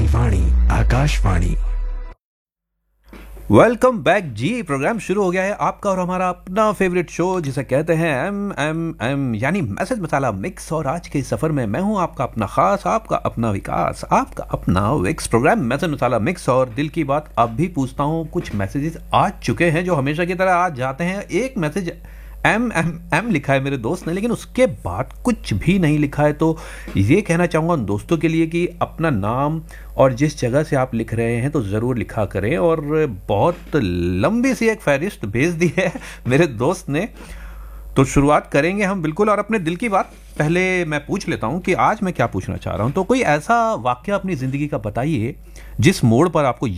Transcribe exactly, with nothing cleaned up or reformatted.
की वाणी Akashvani. Welcome back जी। Programme शुरू हो गया है आपका और हमारा अपना फेवरेट शो जिसे कहते हैं एम एम एम यानी मैसेज मसाला मिक्स। और आज के सफर में मैं हूं आपका अपना खास, आपका अपना विकास, आपका अपना विक्स। प्रोग्राम मैसेज मसाला मिक्स और दिल की बात अब भी पूछता हूं। कुछ मैसेजेस आ चुके हैं जो हमेशा की तरह आज जाते हैं। एक मैसेज एम एम एम लिखा है मेरे दोस्त ने, लेकिन उसके बाद कुछ भी नहीं लिखा है। तो ये कहना चाहूँगा उन दोस्तों के लिए कि अपना नाम और जिस जगह से आप लिख रहे हैं तो ज़रूर लिखा करें। और बहुत लंबी सी एक फहरिस्त भेज दी है मेरे दोस्त ने, तो शुरुआत करेंगे हम बिल्कुल। और अपने दिल की बात पहले मैं पूछ लेता हूँ कि आज मैं क्या पूछना चाह रहा हूँ। तो कोई ऐसा वाक़या अपनी ज़िंदगी का बताइए जिस मोड़ पर आपको